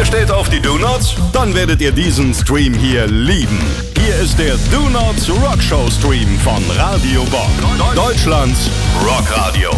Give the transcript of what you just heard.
steht auf die Do-Nots? Dann werdet ihr diesen Stream hier lieben. Hier ist der Do-Nots Rockshow Stream von Radio Bob. Deutschlands Rockradio.